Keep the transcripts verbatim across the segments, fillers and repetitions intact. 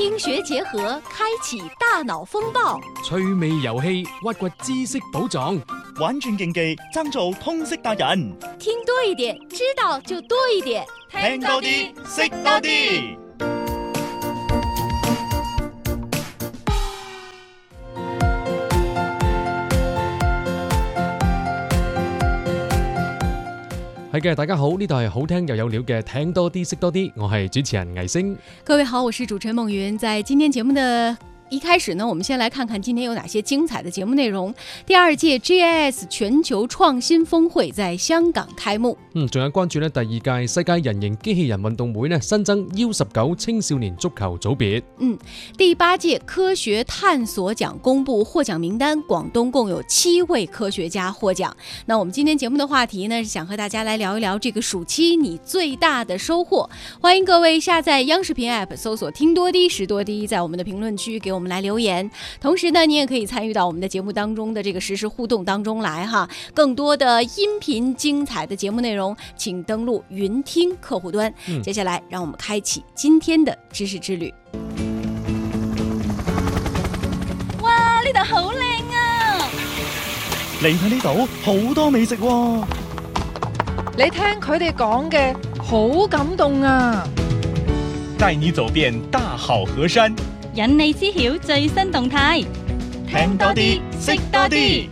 聽學結合，開啟大腦風暴， 趣味遊戲，挖掘知識寶藏， 玩轉競技，爭做通識達人。 聽多一點，知道就多一點， 聽多啲，識多啲。 係嘅，大家好，呢度係好聽又有料嘅聽多啲識多啲，我係主持人魏星。 各位好，我是主持人夢雲。在今天節目的一開始呢，我們先來看看今天有哪些精彩的節目內容。第二屆 G I S 全球創新峰會在香港開幕。 嗯，仲有關注呢第二屆世界人形機器人運動會呢新增 U 十九 青少年足球組別。 嗯，第八屆科學探索獎公布獲獎名單，廣東共有七位科學家獲獎。那我們今天節目的話題呢，是想和大家來聊一聊這個暑期你最大的收穫。歡迎各位下載央視頻 App 搜索聽多啲識多啲，在我們的評論區給我們來留言。同時呢，你也可以參與到我們的節目當中的這個實時互動當中來哈。更多的音頻精彩的節目內容，請登錄雲聽客戶端。嗯、接下來讓我們開啟今天的知識之旅。哇，呢度好靚啊！ 嚟睇呢度好多美食喎。 你聽佢哋講嘅好感動啊！ 帶你走遍大好河山， 引你知曉最新動態， 聽多啲，識多啲。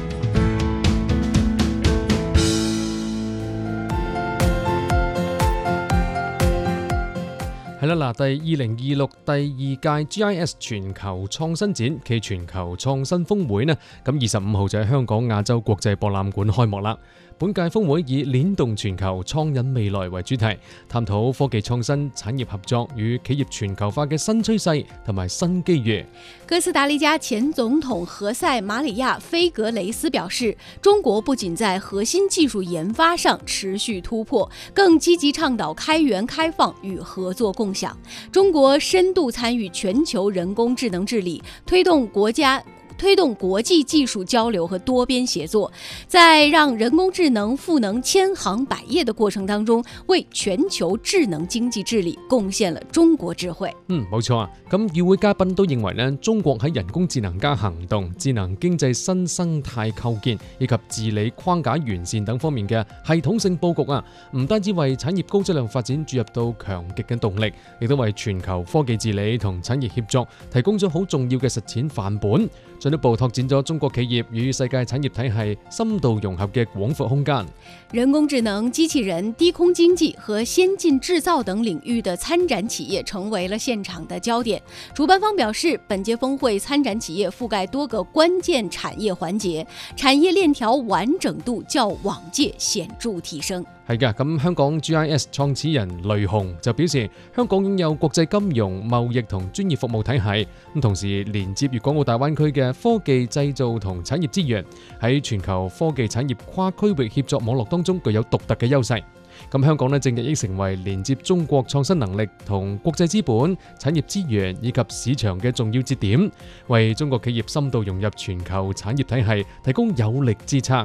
係啦，嗱，第二零二六第二屆 G I S 全球創新展暨全球創新峰會呢，咁二十五號就喺香港亞洲國際博覽館開幕啦。本屆峰會以聯動全球創引未來為主題，探討科技創新、產業合作與企業全球化嘅新趨勢同埋新機遇。 哥斯達黎加前總統何塞·馬里亞·菲格雷斯表示，中國不僅在核心技術研發上持續突破，更積極倡導開源開放與合作共享。中國深度參與全球人工智能治理，推動國家推動國際技術交流和多邊協作，在讓人工智能賦能千行百業的過程當中，為全球智能經濟治理貢獻了中國智慧。 嗯，冇錯啊。咁與會嘉賓都認為呢，中國喺人工智能加行動、智能經濟新生態構建以及治理框架完善等方面嘅系統性佈局啊，唔單止為產業高質量發展注入到強極嘅動力，亦都為全球科技治理同產業協作提供咗好重要嘅實踐範本。進一步拓展咗中國企業與世界產業體系深度融合嘅廣闊空間。 人工智能、機器人、低空經濟和先進製造等領域的參展企業成為了現場的焦點。主辦方表示，本屆峰會參展企業覆蓋多個關鍵產業環節，產業鏈條完整度較往屆顯著提升。 係㗎，咁香港 G I S 創始人雷雄就表示，香港擁有國際金融、貿易同專業服務體系，咁同時連接粵港澳大灣區嘅科技製造同產業資源，喺全球科技產業跨區域協作網絡當中具有獨特嘅優勢。咁香港呢正日益成為連接中國創新能力同國際資本、產業資源以及市場嘅重要節點，為中國企業深度融入全球產業體系提供有力支撐。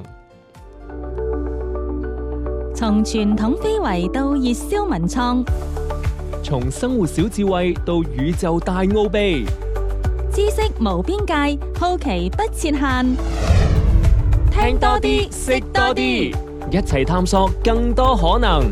從傳統非遺到熱銷文創， 從生活小智慧到宇宙大奧秘， 知識無邊界，好奇不設限。 聽多啲，識多啲，一齊探索更多可能。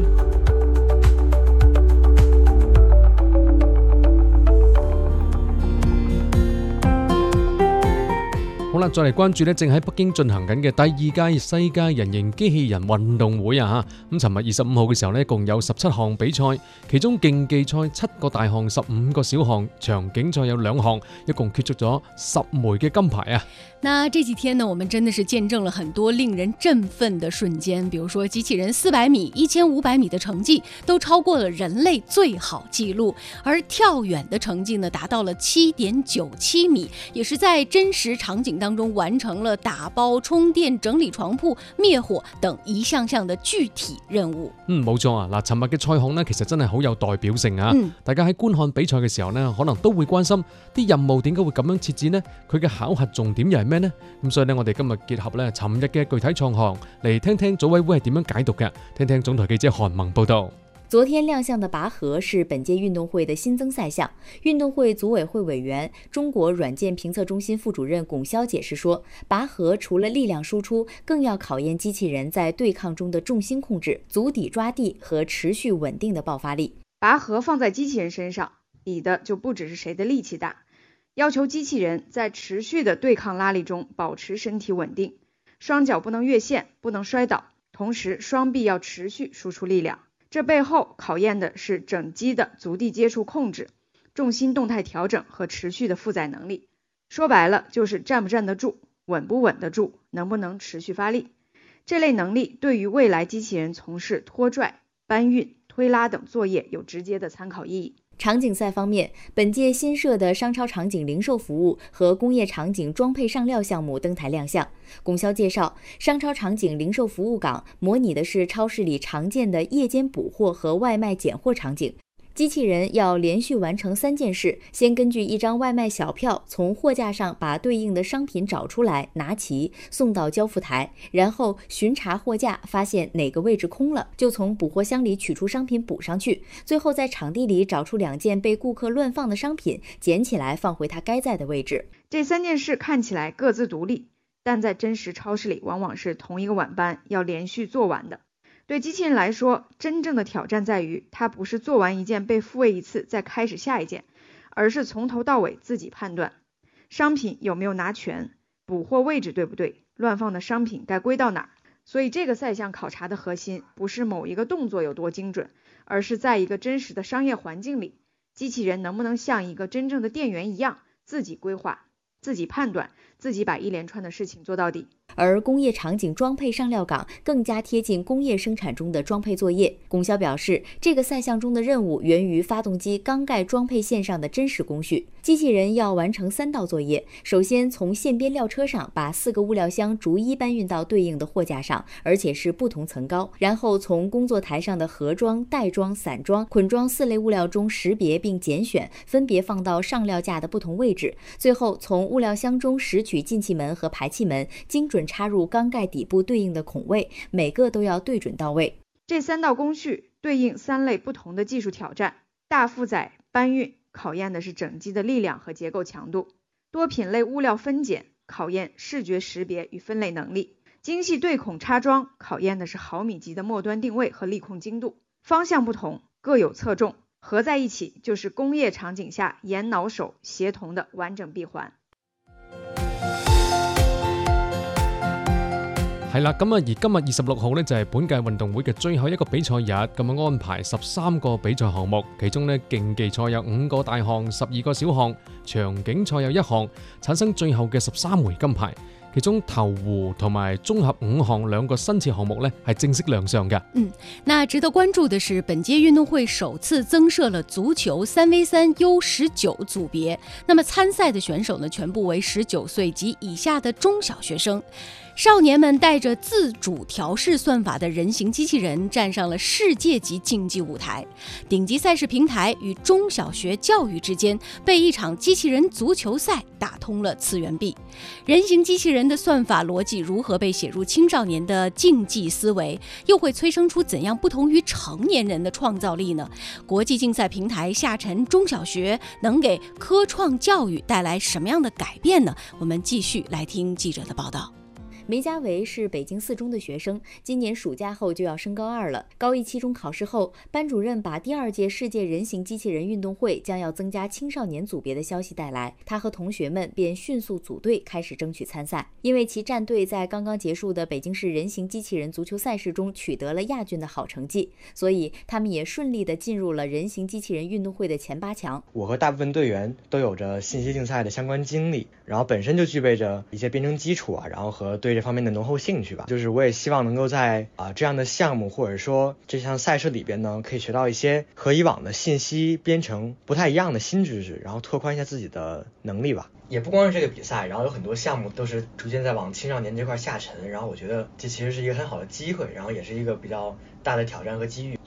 好啦，再嚟關注呢正喺北京進行緊嘅第二屆世界人形機器人運動會啊！咁尋日二十五號嘅時候呢，共有十七項比賽，其中競技賽七個大項，十五個小項，場景賽有兩項，一共決出咗十枚嘅金牌啊！ 那這幾天呢，我們真的是見證了很多令人振奮的瞬間，比如說機器人四百米、一千五百米的成績都超過了人類最好紀錄，而跳遠的成績呢達到了七點九七米，也是在真實場景當中完成了打包、充電、整理床鋪、滅火等一項項的具體任務。 嗯，冇錯啊！嗱，尋日嘅賽項呢，其實真係好有代表性啊！嗯、大家喺觀看比賽嘅時候呢，可能都會關心啲任務點解會咁樣設置呢？佢嘅考核重點又係咩呢？咁所以呢，我哋今日結合呢尋日嘅具體創項嚟聽聽組委會係點樣解讀嘅，聽聽總台記者韓萌報道。 昨天亮相的拔河是本届运动会的新增赛项。运动会组委会委员、中国软件评测中心副主任龚潇解释说，拔河除了力量输出，更要考验机器人在对抗中的重心控制、足底抓地和持续稳定的爆发力。 拔河放在机器人身上，比的就不只是谁的力气大，要求机器人在持续的对抗拉力中保持身体稳定，双脚不能越线，不能摔倒，同时双臂要持续输出力量。这背后考验的是整机的足地接触控制、重心动态调整和持续的负载能力。说白了就是站不站得住，稳不稳得住，能不能持续发力。这类能力对于未来机器人从事拖拽、搬运、推拉等作业有直接的参考意义。 场景赛方面，本届新设的商超场景零售服务和工业场景装配上料项目登台亮相。龚潇介绍，商超场景零售服务岗模拟的是超市里常见的夜间补货和外卖拣货场景。机器人要连续完成三件事，先根据一张外卖小票从货架上把对应的商品找出来，拿齐，送到交付台，然后巡查货架，发现哪个位置空了，就从补货箱里取出商品补上去，最后在场地里找出两件被顾客乱放的商品，捡起来放回它该在的位置。 这三件事看起来各自独立，但在真实超市里往往是同一个晚班要连续做完的。对机器人来说，真正的挑战在于，它不是做完一件被复位一次再开始下一件，而是从头到尾自己判断商品有没有拿全，补货位置对不对，乱放的商品该归到哪儿。所以这个赛项考察的核心不是某一个动作有多精准，而是在一个真实的商业环境里，机器人能不能像一个真正的店员一样，自己规划、自己判断、自己把一连串的事情做到底。 而工业场景装配上料岗更加贴近工业生产中的装配作业。龚潇表示，这个赛项中的任务源于发动机缸盖装配线上的真实工序。机器人要完成三道作业，首先从线边料车上把四个物料箱逐一搬运到对应的货架上，而且是不同层高，然后从工作台上的盒装、袋装、散装、捆装四类物料中识别并拣选，分别放到上料架的不同位置，最后从物料箱中拾取进气门和排气门，精准插入缸盖底部对应的孔位，每个都要对准到位。 这三道工序对应三类不同的技术挑战，大负载搬运考验的是整机的力量和结构强度，多品类物料分拣考验视觉识别与分类能力，精细对孔插装考验的是毫米级的末端定位和力控精度。方向不同，各有侧重，合在一起就是工业场景下眼脑手协同的完整闭环。 係啦，咁啊，而今日二十六號呢，就係本屆運動會嘅最後一個比賽日，咁樣安排十三個比賽項目，其中呢競技賽有五個大項，十二個小項，場景賽有一項，產生最後嘅十三枚金牌。其中投壺同埋綜合五項兩個新設項目呢係正式亮相嘅。 嗯，那值得關注的是，本屆運動會首次增設了足球三 V 三 U 十九組別，那麼參賽的選手呢，全部為十九歲及以下的中小學生。少年們帶着自主調試算法的人形機器人站上了世界級競技舞台，頂級賽事平台與中小學教育之間被一場機器人足球賽打通了次元壁。人形機器人的算法邏輯如何被寫入青少年的競技思維，又會催生出怎樣不同於成年人的創造力呢？國際競賽平台下沉中小學能給科創教育帶來什麼樣的改變呢？我們繼續來聽記者的報道。 梅家維是北京四中的學生，今年暑假後就要升高二了。高一期中考試後，班主任把第二屆世界人形機器人運動會將要增加青少年組別的消息帶來，他和同學們便迅速組隊開始爭取參賽。因為其戰隊在剛剛結束的北京市人形機器人足球賽事中取得了亞軍的好成績，所以他們也順利地進入了人形機器人運動會的前八強。 我和大部分隊員都有着信息競賽的相關經歷，然後本身就具備着一些編程基礎啊，然後和對這方面的濃厚興趣吧。就是我也希望能夠在啊、呃、這樣的項目或者說這項賽事裡邊呢，可以學到一些和以往的信息編程不太一樣的新知識，然後拓寬一下自己的能力吧。也不光是這個比賽，然後有很多項目都是逐漸在往青少年這塊下沉，然後我覺得這其實是一個很好的機會，然後也是一個比較大的挑戰和機遇。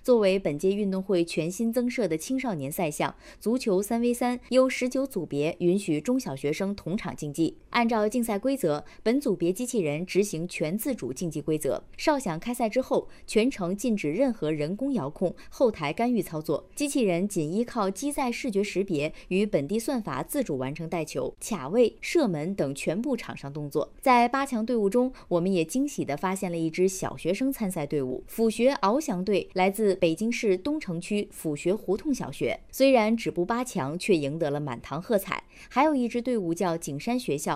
作为本届运动会全新增设的青少年赛项，足球三 V 三由十九组别允许中小学生同场竞技。按照竞赛规则，本组别机器人执行全自主竞技规则。哨响开赛之后，全程禁止任何人工遥控、后台干预操作，机器人仅依靠机载视觉识别与本地算法自主完成带球、卡位、射门等全部场上动作。在八强队伍中，我们也惊喜地发现了一支小学生参赛队伍，府学翱翔队来自北京市东城区府学胡同小学，虽然止步八强，却赢得了满堂喝彩。还有一支队伍叫景山学校